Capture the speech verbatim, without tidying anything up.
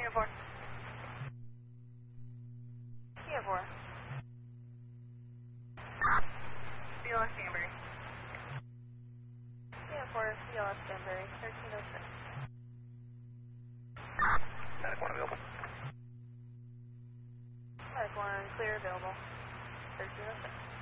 four. Kia four. C L S Danbury. Kia four, C L S Danbury, thirteen oh six. Medic one available. Medic one, clear available, thirteen oh six.